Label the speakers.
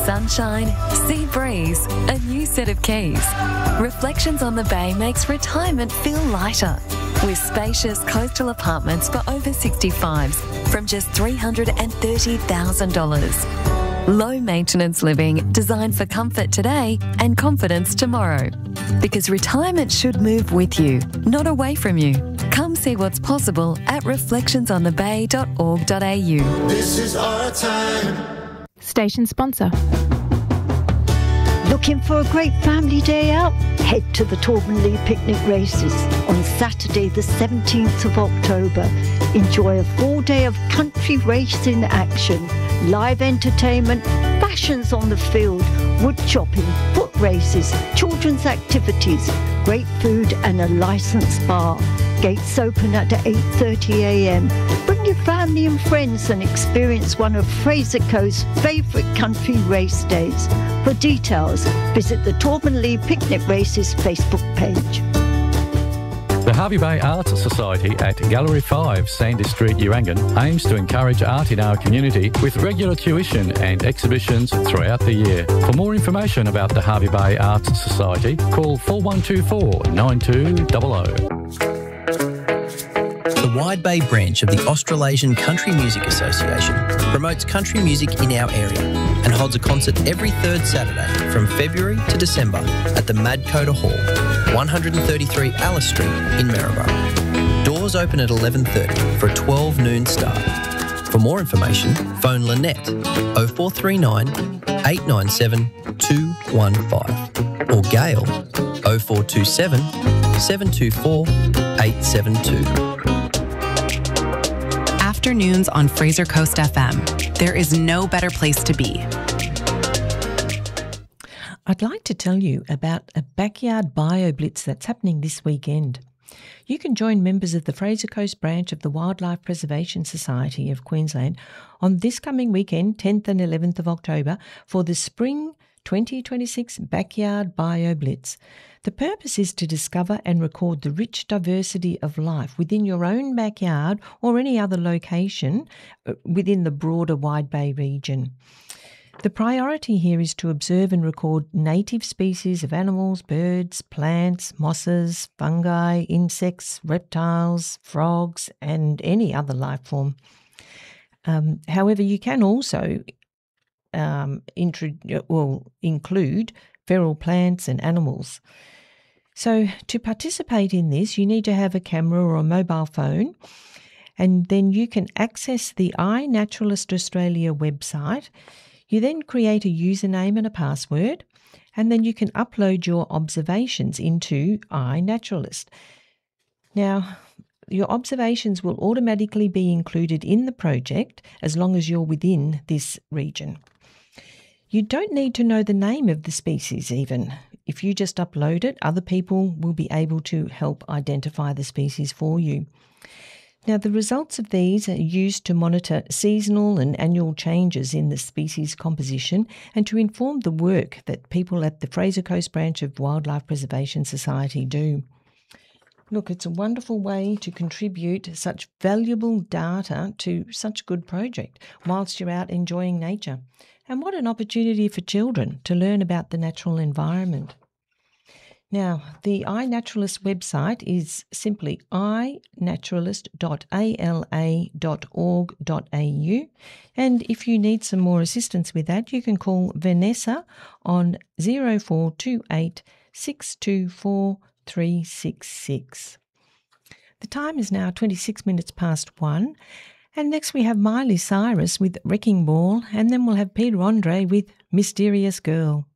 Speaker 1: Sunshine, sea breeze, a new set of keys. Reflections on the Bay makes retirement feel lighter. With spacious coastal apartments for over 65s from just $330,000. Low maintenance living designed for comfort today and confidence tomorrow. Because retirement should move with you, not away from you. Come see what's possible at reflectionsonthebay.org.au.
Speaker 2: This is our time.
Speaker 3: Station sponsor.
Speaker 4: Looking for a great family day out? Head to the Torbenley Picnic Races on Saturday the 17th of October. Enjoy a full day of country racing action, live entertainment, fashions on the field, wood chopping, foot races, children's activities, great food and a licensed bar. Gates open at 8:30 a.m. Bring your family and friends and experience one of Fraser Coast's favourite country race days. For details, visit the Torbenley Picnic Races Facebook page.
Speaker 5: The Hervey Bay Arts Society at Gallery 5, Sanders Street, Urangan, aims to encourage art in our community with regular tuition and exhibitions throughout the year. For more information about the Hervey Bay Arts Society, call 4124 9200.
Speaker 6: The Wide Bay branch of the Australasian Country Music Association promotes country music in our area and holds a concert every third Saturday from February to December at the Madcoda Hall, 133 Alice Street in Maryborough. Doors open at 11:30 for a 12 noon start. For more information, phone Lynette 0439 897 215 or Gail 0427 724 872.
Speaker 7: Afternoons on Fraser Coast FM. There is no better place to be.
Speaker 8: I'd like to tell you about a backyard bio blitz that's happening this weekend. You can join members of the Fraser Coast branch of the Wildlife Preservation Society of Queensland on this coming weekend, 10th and 11th of October, for the Spring 2026 Backyard Bio Blitz. The purpose is to discover and record the rich diversity of life within your own backyard or any other location within the broader Wide Bay region. The priority here is to observe and record native species of animals, birds, plants, mosses, fungi, insects, reptiles, frogs, and any other life form. However, you can also include feral plants and animals. So to participate in this, you need to have a camera or a mobile phone, and then you can access the iNaturalist Australia website. You then create a username and a password, and then you can upload your observations into iNaturalist. Now, your observations will automatically be included in the project as long as you're within this region. You don't need to know the name of the species even. If you just upload it, other people will be able to help identify the species for you. Now, the results of these are used to monitor seasonal and annual changes in the species composition and to inform the work that people at the Fraser Coast branch of Wildlife Preservation Society do. Look, it's a wonderful way to contribute such valuable data to such a good project whilst you're out enjoying nature. And what an opportunity for children to learn about the natural environment. Now, the iNaturalist website is simply inaturalist.ala.org.au, and if you need some more assistance with that, you can call Vanessa on 0428 624 366. The time is now 26 minutes past 1, and next we have Miley Cyrus with Wrecking Ball, and then we'll have Peter Andre with Mysterious Girl.